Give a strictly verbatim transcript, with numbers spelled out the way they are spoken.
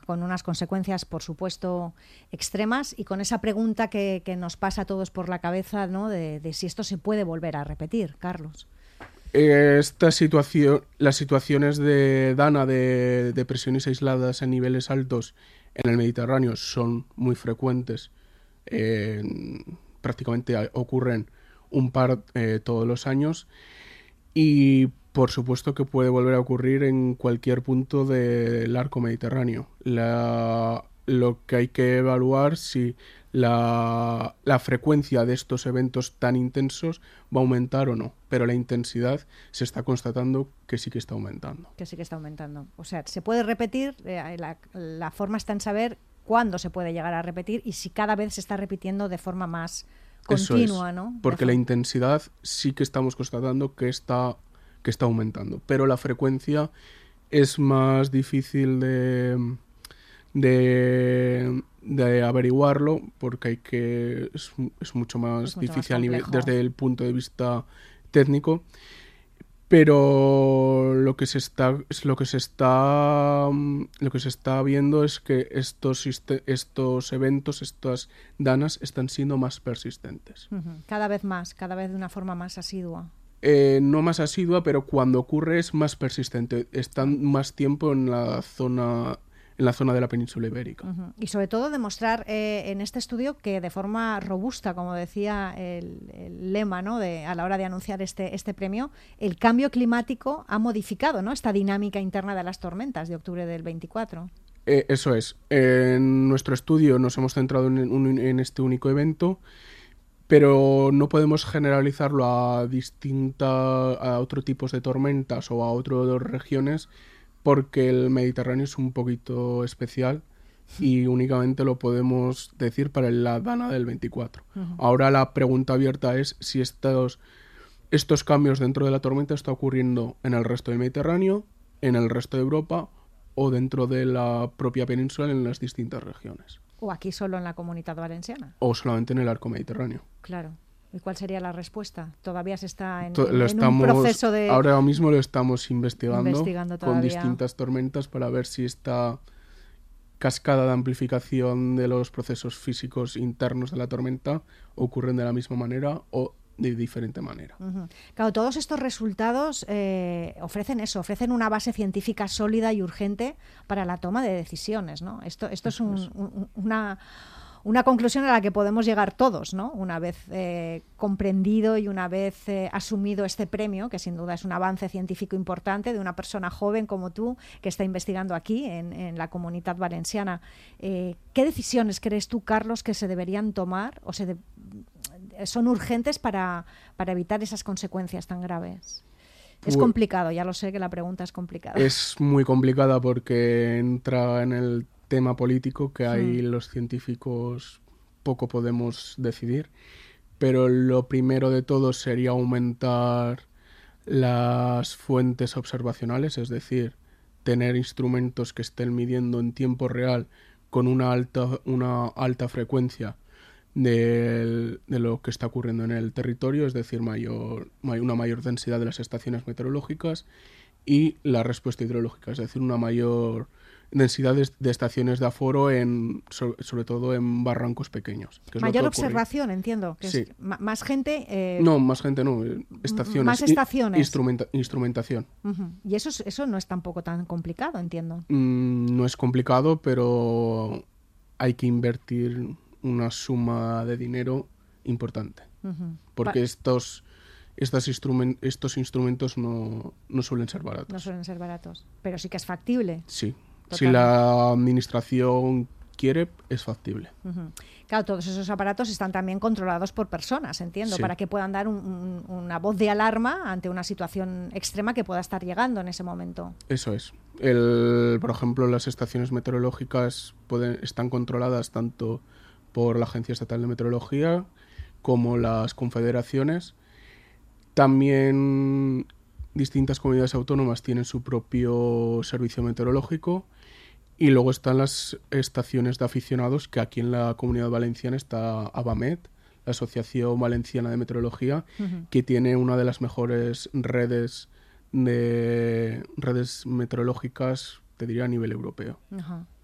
con unas consecuencias, por supuesto, extremas y con esa pregunta que, que nos pasa a todos por la cabeza, ¿no? de, de si esto se puede volver a repetir, Carlos. Esta situación, las situaciones de Dana, de depresiones aisladas en niveles altos en el Mediterráneo, son muy frecuentes. Eh, prácticamente ocurren un par eh, todos los años y por supuesto que puede volver a ocurrir en cualquier punto del arco mediterráneo. La, lo que hay que evaluar si la, la frecuencia de estos eventos tan intensos va a aumentar o no, pero la intensidad se está constatando que sí que está aumentando. Que sí que está aumentando. O sea, se puede repetir, eh, la, la forma está en saber cuándo se puede llegar a repetir y si cada vez se está repitiendo de forma más continua, es, ¿no? Porque de la intensidad sí que estamos constatando que está, que está aumentando, pero la frecuencia es más difícil de, de, de averiguarlo porque hay que es, es mucho más es mucho difícil más a nivel, complejo. desde el punto de vista técnico. Pero lo que se está lo que se está lo que se está viendo es que estos estos eventos, estas danas están siendo más persistentes. Uh-huh. Cada vez más, cada vez de una forma más asidua. Eh, no más asidua, pero cuando ocurre es más persistente. Están más tiempo en la zona en la zona de la península ibérica. Uh-huh. Y sobre todo demostrar eh, en este estudio que de forma robusta, como decía el, el lema, ¿no? de, a la hora de anunciar este, este premio, el cambio climático ha modificado, ¿no? esta dinámica interna de las tormentas de octubre del veinticuatro. Eh, eso es. En nuestro estudio nos hemos centrado en, un, en este único evento, pero no podemos generalizarlo a distinta, a otros tipos de tormentas o a otras regiones, porque el Mediterráneo es un poquito especial y únicamente lo podemos decir para la Dana del veinticuatro. Uh-huh. Ahora la pregunta abierta es si estos, estos cambios dentro de la tormenta están ocurriendo en el resto del Mediterráneo, en el resto de Europa o dentro de la propia península en las distintas regiones. O aquí solo en la Comunidad Valenciana. O solamente en el arco mediterráneo. Claro. ¿Y cuál sería la respuesta? Todavía se está en, To- en, lo estamos, en un proceso de... Ahora mismo lo estamos investigando, investigando con distintas tormentas para ver si esta cascada de amplificación de los procesos físicos internos de la tormenta ocurren de la misma manera o de diferente manera. Uh-huh. Claro, todos estos resultados eh, ofrecen eso, ofrecen una base científica sólida y urgente para la toma de decisiones, ¿no? Esto, esto es, un, es. Un, una... Una conclusión a la que podemos llegar todos, ¿no? Una vez eh, comprendido y una vez eh, asumido este premio, que sin duda es un avance científico importante de una persona joven como tú que está investigando aquí en, en la Comunidad Valenciana. Eh, ¿Qué decisiones crees tú, Carlos, que se deberían tomar o se de, son urgentes para, para evitar esas consecuencias tan graves? Es complicado, ya lo sé que la pregunta es complicada. Es muy complicada porque entra en el tema político que hay sí. Los científicos poco podemos decidir, pero lo primero de todo sería aumentar las fuentes observacionales, es decir, tener instrumentos que estén midiendo en tiempo real con una alta, una alta frecuencia de, de lo que está ocurriendo en el territorio, es decir, mayor, una mayor densidad de las estaciones meteorológicas y la respuesta hidrológica, es decir, una mayor densidad de, de estaciones de aforo, en, sobre, sobre todo en barrancos pequeños. Que es Mayor lo que observación, entiendo. Que sí. es más gente... Eh, no, más gente no. Estaciones. Más estaciones. Instrumenta, instrumentación. Uh-huh. Y eso, eso no es tampoco tan complicado, entiendo. Mm, no es complicado, pero hay que invertir una suma de dinero importante. Uh-huh. Porque pa- estos... Estos, instrument, estos instrumentos no, no suelen ser baratos. No suelen ser baratos, pero sí que es factible. Sí. Totalmente. Si la administración quiere, es factible. Uh-huh. Claro, todos esos aparatos están también controlados por personas, entiendo, sí. para que puedan dar un, un, una voz de alarma ante una situación extrema que pueda estar llegando en ese momento. Eso es. El, por ejemplo, las estaciones meteorológicas pueden, están controladas tanto por la Agencia Estatal de Meteorología como las confederaciones. También distintas comunidades autónomas tienen su propio servicio meteorológico y luego están las estaciones de aficionados, que aquí en la Comunidad Valenciana está ABAMET, la Asociación Valenciana de Meteorología, uh-huh. que tiene una de las mejores redes de redes meteorológicas, te diría, a nivel europeo. Uh-huh.